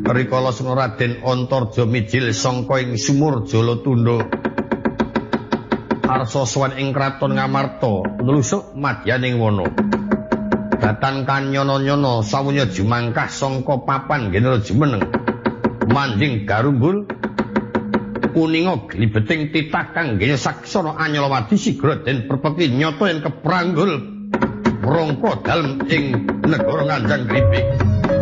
Rikala suna Raden Antarja mijil sangka ing sumur Jalatundha arsa sowan ing kraton Ngamarta nlusuk madyaning wana. Datan kanyana-nyana sawunya jumangkah sangka papan General Jumeneng manjing garumbul kuninga glibeting titah kangge saksana Anyalawadi sigra den perpeki nyata yen kepranggul mrangka dalem ing negara Nganjang Gripik.